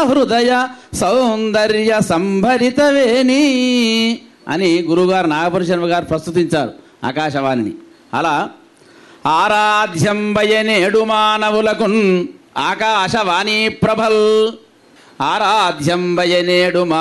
హృదయ సౌందర్య సంభరితవేణి అని గురువుగారు నాగపుర శర్మ గారు ప్రస్తుతించారు ఆకాశవాణిని. అలా ఆరాధ్యంబయనేడు మానవులకున్ ఆకాశవాణి ప్రభల్. ఆరాధ్యంబయనేడు